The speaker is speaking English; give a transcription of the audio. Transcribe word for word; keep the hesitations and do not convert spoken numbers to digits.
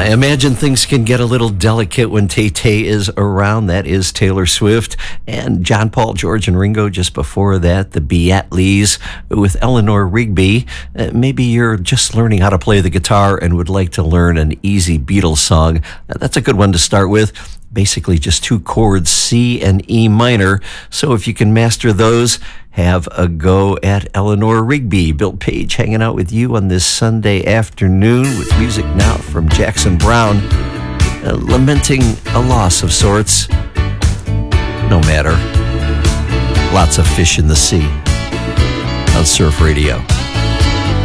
I imagine things can get a little delicate when Tay-Tay is around. That is Taylor Swift. And John Paul, George, and Ringo just before that, the Beatles with Eleanor Rigby. Uh, maybe you're just learning how to play the guitar and would like to learn an easy Beatles song. Uh, that's a good one to start with. Basically just two chords, C and E minor. So if you can master those, have a go at Eleanor Rigby. Bill Page hanging out with you on this Sunday afternoon with music now from Jackson Browne, uh, lamenting a loss of sorts. No matter. Lots of fish in the sea on Surf Radio.